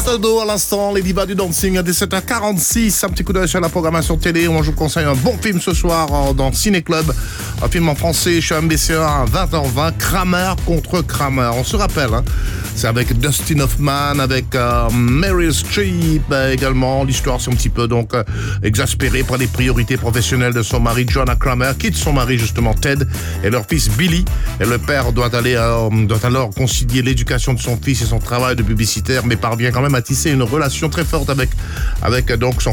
Castaldo à l'instant, les divas du dancing à 17h46. Un petit coup d'œil sur la programmation télé. Moi, je vous conseille un bon film ce soir dans Ciné Club. Un film en français chez MBC1 à 20h20. Kramer contre Kramer. On se rappelle, hein, c'est avec Dustin Hoffman, avec Meryl Streep également. L'histoire, c'est un petit peu donc exaspérée par les priorités professionnelles de son mari Joanna Kramer, quitte son mari justement Ted et leur fils Billy. Et le père doit alors concilier l'éducation de son fils et son travail de publicitaire, mais parvient quand même à tisser une relation très forte avec donc son